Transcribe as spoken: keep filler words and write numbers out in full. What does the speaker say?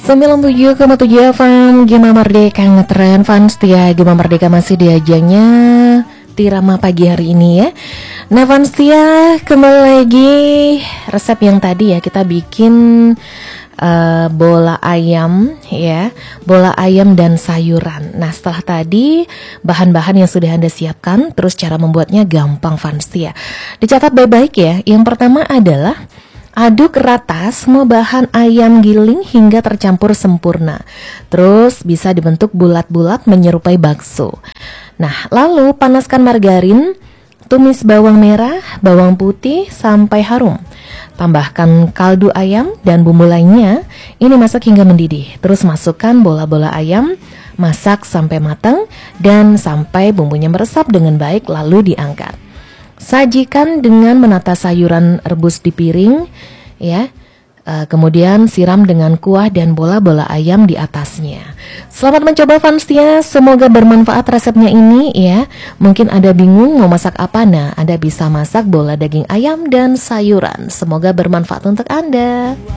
sembilan puluh tujuh koma tujuh F M Gema Merdeka ngetren fans Tia. Gema Merdeka masih di ajangnya Tirama pagi hari ini ya. Nah fans Tia, kembali lagi resep yang tadi ya. Kita bikin uh, bola ayam ya, bola ayam dan sayuran. Nah setelah tadi bahan-bahan yang sudah Anda siapkan, terus cara membuatnya gampang fans Tia. Dicatat baik-baik ya. Yang pertama adalah aduk rata semua bahan ayam giling hingga tercampur sempurna. Terus bisa dibentuk bulat-bulat menyerupai bakso. Nah, lalu panaskan margarin, tumis bawang merah, bawang putih sampai harum. Tambahkan kaldu ayam dan bumbu lainnya. Ini masak hingga mendidih. Terus masukkan bola-bola ayam, masak sampai matang dan sampai bumbunya meresap dengan baik lalu diangkat. Sajikan dengan menata sayuran rebus di piring, ya. Uh, kemudian siram dengan kuah dan bola-bola ayam di atasnya. Selamat mencoba fans Tia, semoga bermanfaat resepnya ini ya. Mungkin Anda bingung mau masak apa, nah Anda bisa masak bola daging ayam dan sayuran. Semoga bermanfaat untuk Anda.